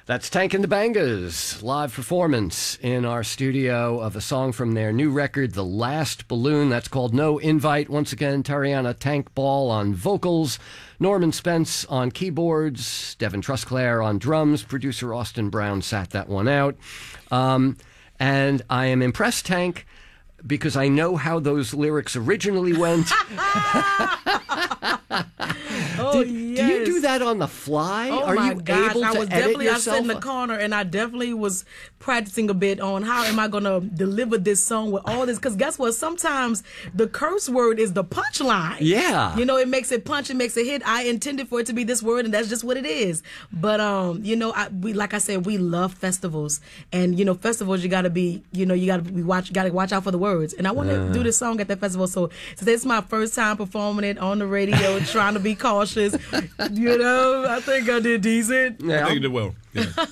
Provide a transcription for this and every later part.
That's Tank and the Bangas, live performance in our studio of a song from their new record, The Last Balloon. That's called No Invite. Once again, Tariana Tank Ball on vocals, Norman Spence on keyboards, Devin Trusclair on drums, producer Austin Brown sat that one out. And I am impressed, Tank, because I know how those lyrics originally went. Oh, Do you yes. do that on the fly? Oh Are my you gosh! able I to was edit definitely. I yourself? sat in the corner and I definitely was practicing a bit on how am I going to deliver this song with all this. Because guess what? Sometimes the curse word is the punchline. Yeah. You know, it makes it punch. It makes it hit. I intended for it to be this word, and that's just what it is. But you know, we like I said, we love festivals, and you know, festivals you got to be. You know, you got to watch out for the words. And I want to do this song at that festival. So since it's my first time performing it on the radio, trying to be cautious. You know, I think I did decent. Yeah. I think you did well.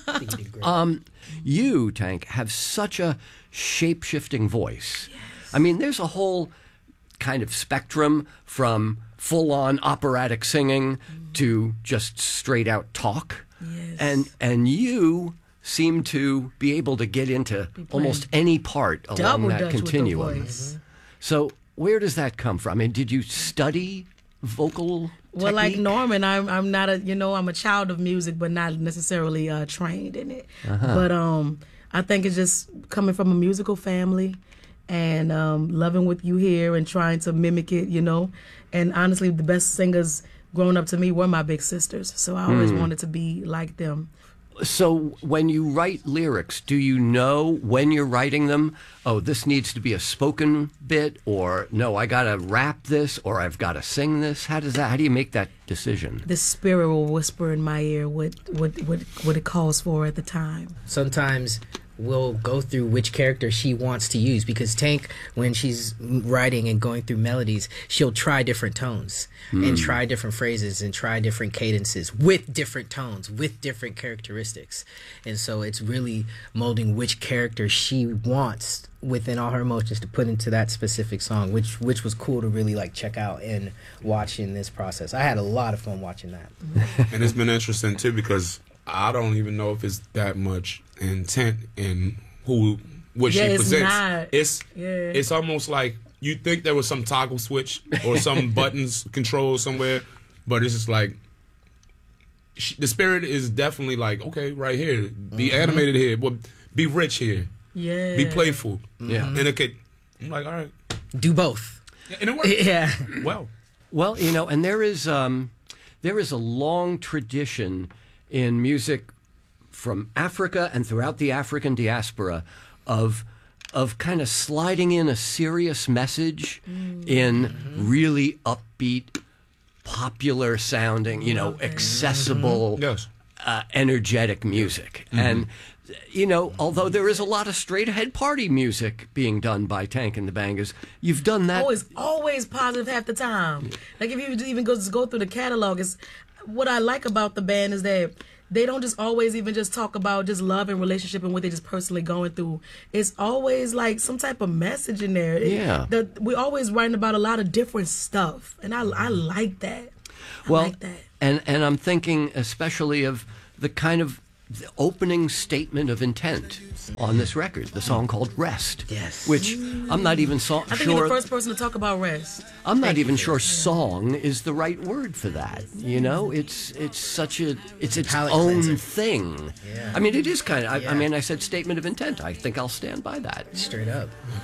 Yeah. You, Tank, have such a shape-shifting voice. Yes. I mean, there's a whole kind of spectrum from full-on operatic singing to just straight-out talk. Yes. And you seem to be able to get into almost any part along Double that Dutch continuum. with the voice. So where does that come from? I mean, did you study vocal Well, like technique? Norman, I'm not I'm a child of music, but not necessarily trained in it. But I think it's just coming from a musical family and loving what you hear and trying to mimic it, you know. And honestly, the best singers growing up to me were my big sisters. So I always wanted to be like them. So when you write lyrics, do you know when you're writing them, oh, this needs to be a spoken bit, or no, I got to rap this, or I've got to sing this? How do you make that decision? The spirit will whisper in my ear what it calls for at the time. Sometimes we'll go through which character she wants to use, because Tank, when she's writing and going through melodies, she'll try different tones and try different phrases and try different cadences with different tones, with different characteristics. And so it's really molding which character she wants within all her emotions to put into that specific song, which was cool to really like check out and watch in this process. I had a lot of fun watching that. And it's been interesting too, because I don't even know if it's that much intent in what she it's presents. not. It's almost like you think there was some toggle switch or some buttons control somewhere, but it's just like the spirit is definitely like, okay, right here, be animated here, but be rich here, be playful, and it could. I'm like, all right, Do both. and it works. Yeah. Well, you know, and there is a long tradition in music from Africa and throughout the African diaspora of kind of sliding in a serious message in really upbeat, popular sounding, you know, accessible, Yes. energetic music. And, you know, although there is a lot of straight-ahead party music being done by Tank and the Bangas, you've done that. Oh, it's always positive half the time. Like if you even go through the catalog, it's what I like about the band is that they don't just always even just talk about just love and relationship and what they're just personally going through. It's always like some type of message in there. Yeah. We're always writing about a lot of different stuff, and I like that. I Well, like that. and I'm thinking especially of the kind of the opening statement of intent on this record, the song called Rest. Yes. Which I'm not even I think you're sure. the first person to talk about rest. I'm not even sure "song" is the right word for that. You know, it's such it's its Palate own cleanser. thing. Yeah. I mean, it is kind of. I Yeah. mean, I said statement of intent. I think I'll stand by that. Straight up.